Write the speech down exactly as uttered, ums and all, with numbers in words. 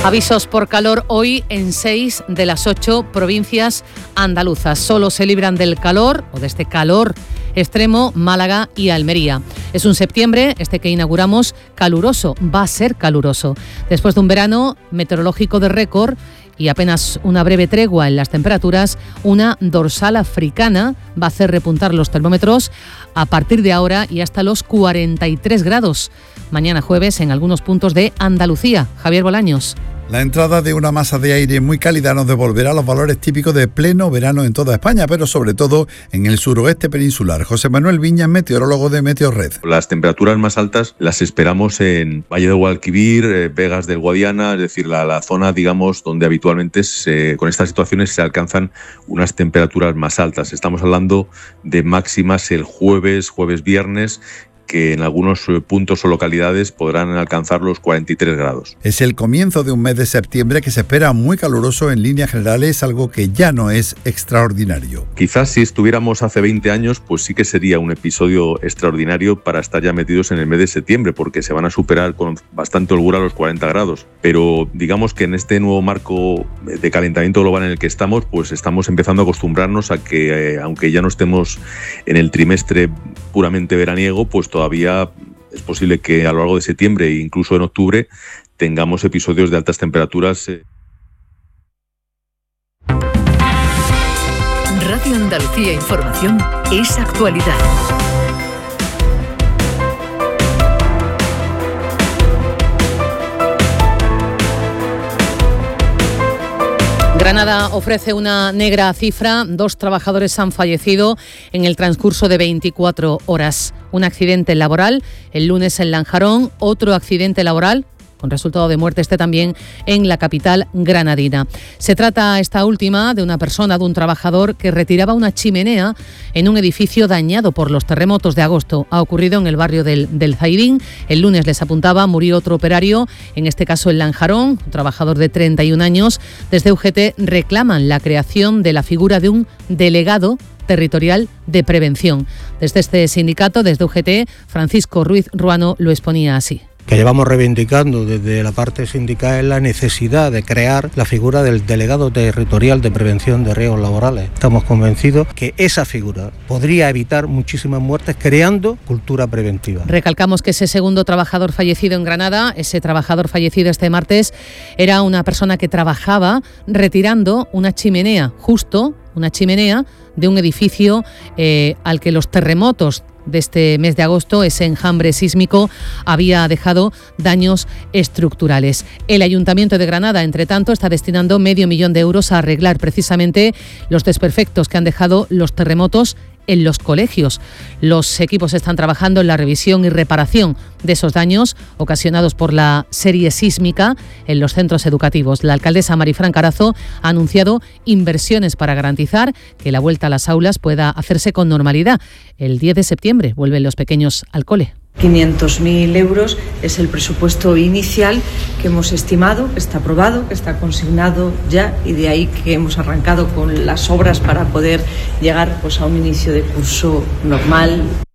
Avisos por calor hoy en seis de las ocho provincias andaluzas. Solo se libran del calor o de este calor extremo Málaga y Almería. Es un septiembre, este que inauguramos, caluroso, va a ser caluroso. Después de un verano meteorológico de récord y apenas una breve tregua en las temperaturas, una dorsal africana va a hacer repuntar los termómetros a partir de ahora y hasta los cuarenta y tres grados. Mañana jueves en algunos puntos de Andalucía. Javier Bolaños. La entrada de una masa de aire muy cálida nos devolverá los valores típicos de pleno verano en toda España, pero sobre todo en el suroeste peninsular. José Manuel Viñas, meteorólogo de Meteorred. Las temperaturas más altas las esperamos en Valle del Guadalquivir, eh, Vegas del Guadiana, es decir, la, la zona, digamos, donde habitualmente se, con estas situaciones se alcanzan unas temperaturas más altas. Estamos hablando de máximas el jueves, jueves-viernes, que en algunos puntos o localidades podrán alcanzar los cuarenta y tres grados. Es el comienzo de un mes de septiembre que se espera muy caluroso en líneas generales, algo que ya no es extraordinario. Quizás si estuviéramos hace veinte años, pues sí que sería un episodio extraordinario para estar ya metidos en el mes de septiembre, porque se van a superar con bastante holgura los cuarenta grados. Pero digamos que en este nuevo marco de calentamiento global en el que estamos, pues estamos empezando a acostumbrarnos a que, eh, aunque ya no estemos en el trimestre puramente veraniego, pues todavía es posible que a lo largo de septiembre e incluso en octubre tengamos episodios de altas temperaturas. Radio Andalucía Información es actualidad. Granada ofrece una negra cifra. Dos trabajadores han fallecido en el transcurso de veinticuatro horas. Un accidente laboral el lunes en Lanjarón, otro accidente laboral con resultado de muerte este también en la capital granadina. Se trata esta última de una persona, de un trabajador que retiraba una chimenea en un edificio dañado por los terremotos de agosto. Ha ocurrido en el barrio del, del Zaidín. El lunes les apuntaba, murió otro operario, en este caso en Lanjarón, un trabajador de treinta y un años. Desde U G T reclaman la creación de la figura de un delegado territorial de prevención. Desde este sindicato, desde U G T, Francisco Ruiz Ruano lo exponía así. Que llevamos reivindicando desde la parte sindical es la necesidad de crear la figura del delegado territorial de prevención de riesgos laborales. Estamos convencidos que esa figura podría evitar muchísimas muertes creando cultura preventiva. Recalcamos que ese segundo trabajador fallecido en Granada, ese trabajador fallecido este martes, era una persona que trabajaba retirando una chimenea, justo una chimenea de un edificio eh, al que los terremotos de este mes de agosto, ese enjambre sísmico, había dejado daños estructurales. El Ayuntamiento de Granada, entre tanto, está destinando medio millón de euros a arreglar precisamente los desperfectos que han dejado los terremotos en los colegios. Los equipos están trabajando en la revisión y reparación de esos daños ocasionados por la serie sísmica en los centros educativos. La alcaldesa Marifran Carazo ha anunciado inversiones para garantizar que la vuelta a las aulas pueda hacerse con normalidad. El diez de septiembre vuelven los pequeños al cole. quinientos mil euros es el presupuesto inicial que hemos estimado, que está aprobado, que está consignado ya, y de ahí que hemos arrancado con las obras para poder llegar pues, a un inicio de curso normal.